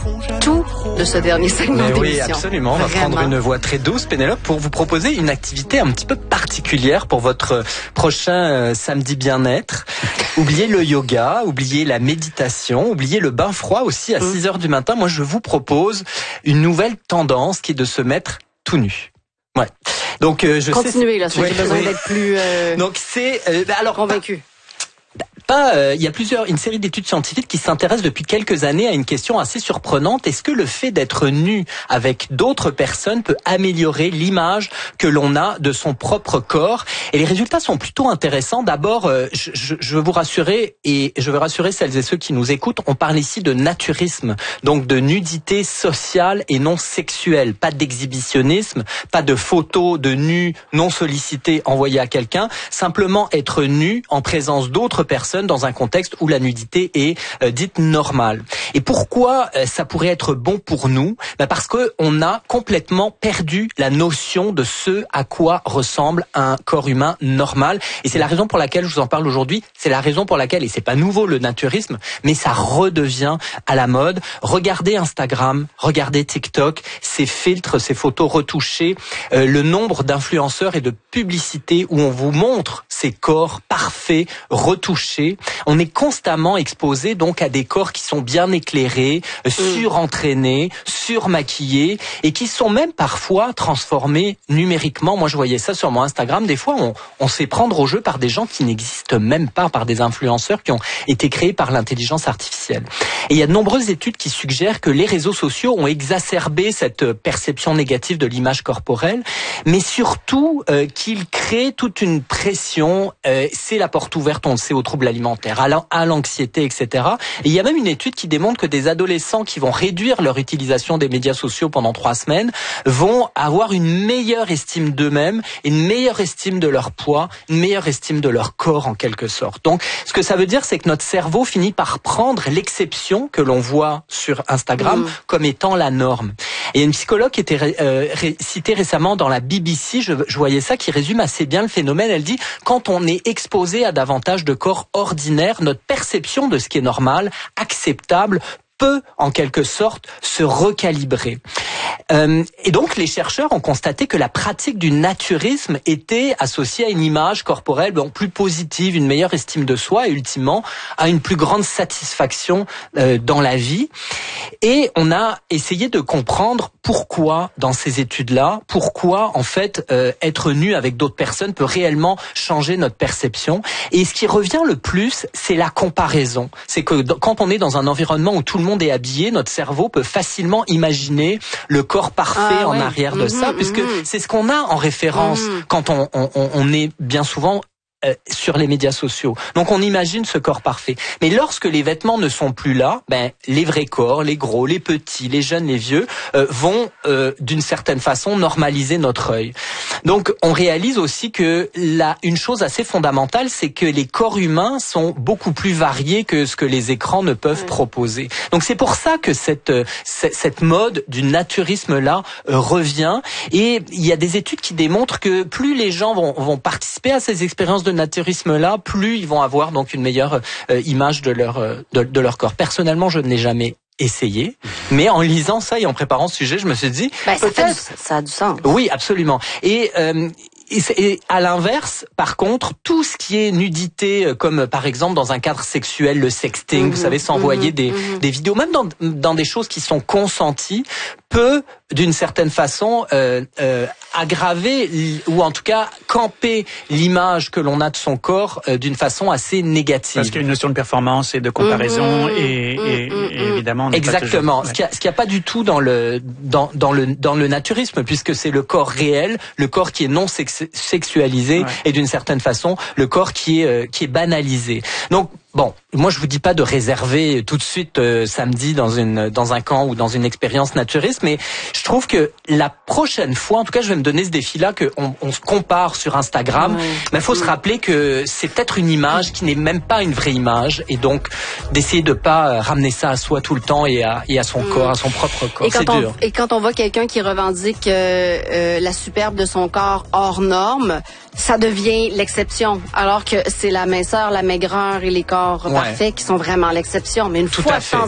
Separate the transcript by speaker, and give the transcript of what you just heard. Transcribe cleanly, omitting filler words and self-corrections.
Speaker 1: tout de ce dernier segment d'émission.
Speaker 2: Oui, absolument. On va prendre une voix très douce, Pénélope, pour vous proposer une activité un petit peu particulière pour votre prochain samedi bien-être. Oubliez le yoga, oubliez la méditation, oubliez le bain froid aussi à 6h du matin. Moi, je vous propose une nouvelle tendance qui est de se mettre tout nu. Ouais. Donc,
Speaker 1: continuez là, j'ai besoin d'être plus
Speaker 2: donc c'est alors
Speaker 1: convaincu.
Speaker 2: Il y a une série d'études scientifiques qui s'intéressent depuis quelques années à une question assez surprenante. Est-ce que le fait d'être nu avec d'autres personnes peut améliorer l'image que l'on a de son propre corps? Et les résultats sont plutôt intéressants. D'abord, je veux vous rassurer et je veux rassurer celles et ceux qui nous écoutent. On parle ici de naturisme, donc de nudité sociale et non sexuelle. Pas d'exhibitionnisme, pas de photos de nus non sollicitées envoyées à quelqu'un. Simplement être nu en présence d'autres personnes dans un contexte où la nudité est dite normale. Et pourquoi ça pourrait être bon pour nous? Parce que on a complètement perdu la notion de ce à quoi ressemble un corps humain normal. Et c'est la raison pour laquelle je vous en parle aujourd'hui. C'est la raison pour laquelle, et c'est pas nouveau le naturisme, mais ça redevient à la mode. Regardez Instagram, regardez TikTok, ces filtres, ces photos retouchées, le nombre d'influenceurs et de publicités où on vous montre ces corps parfaits, retouchés. On est constamment exposé donc à des corps qui sont bien éclairés, surentraînés, surmaquillés et qui sont même parfois transformés numériquement. Moi, je voyais ça sur mon Instagram. Des fois, on se fait prendre au jeu par des gens qui n'existent même pas, par des influenceurs qui ont été créés par l'intelligence artificielle. Et il y a de nombreuses études qui suggèrent que les réseaux sociaux ont exacerbé cette perception négative de l'image corporelle, mais surtout qu'ils créent toute une pression. C'est la porte ouverte, on le sait, aux troubles alimentaire, à l'anxiété, etc. Et il y a même une étude qui démontre que des adolescents qui vont réduire leur utilisation des médias sociaux pendant 3 semaines vont avoir une meilleure estime d'eux-mêmes, une meilleure estime de leur poids, une meilleure estime de leur corps en quelque sorte. Donc, ce que ça veut dire, c'est que notre cerveau finit par prendre l'exception que l'on voit sur Instagram comme étant la norme. Et il y a une psychologue qui était citée récemment dans la BBC, je voyais ça, qui résume assez bien le phénomène. Elle dit, quand on est exposé à davantage de corps ordinaires, notre perception de ce qui est normal, acceptable, peut en quelque sorte se recalibrer. Et donc les chercheurs ont constaté que la pratique du naturisme était associée à une image corporelle plus positive, une meilleure estime de soi et ultimement à une plus grande satisfaction dans la vie. Et on a essayé de comprendre pourquoi dans ces études-là, pourquoi en fait être nu avec d'autres personnes peut réellement changer notre perception. Et ce qui revient le plus, c'est la comparaison. C'est que quand on est dans un environnement où tout le monde est habillé, notre cerveau peut facilement imaginer le corps parfait en arrière de ça, puisque c'est ce qu'on a en référence quand on est bien souvent sur les médias sociaux. Donc on imagine ce corps parfait. Mais lorsque les vêtements ne sont plus là, les vrais corps, les gros, les petits, les jeunes, les vieux, vont d'une certaine façon normaliser notre œil. Donc on réalise aussi que une chose assez fondamentale, c'est que les corps humains sont beaucoup plus variés que ce que les écrans ne peuvent proposer. Donc c'est pour ça que cette mode du naturisme-là revient. Et il y a des études qui démontrent que plus les gens vont participer à ces expériences de naturisme-là, plus ils vont avoir donc une meilleure image de leur corps. Personnellement, je ne l'ai jamais essayé, mais en lisant ça et en préparant ce sujet, je me suis dit peut-être
Speaker 1: ça a du sens.
Speaker 2: Oui, absolument. Et à l'inverse, par contre, tout ce qui est nudité, comme par exemple dans un cadre sexuel, le sexting, vous savez, s'envoyer des vidéos, même dans des choses qui sont consenties, peut d'une certaine façon aggraver ou en tout cas camper l'image que l'on a de son corps d'une façon assez négative.
Speaker 3: Parce qu'il y a une notion de performance et de comparaison et évidemment.
Speaker 2: Exactement. Ce qu'il y a pas du tout dans le naturisme, puisque c'est le corps réel, le corps qui est non sexualisé et d'une certaine façon le corps qui est banalisé. Donc bon, moi je vous dis pas de réserver tout de suite samedi dans un camp ou dans une expérience naturiste, mais je trouve que la prochaine fois, en tout cas je vais me donner ce défi-là, qu'on se compare sur Instagram, mais il faut se rappeler que c'est peut-être une image qui n'est même pas une vraie image, et donc d'essayer de pas ramener ça à soi tout le temps et à son corps, à son propre corps, c'est dur.
Speaker 1: Et quand on voit quelqu'un qui revendique la superbe de son corps hors norme, ça devient l'exception, alors que c'est la minceur, la maigreur et les corps parfaits qui sont vraiment l'exception. Mais une fois de temps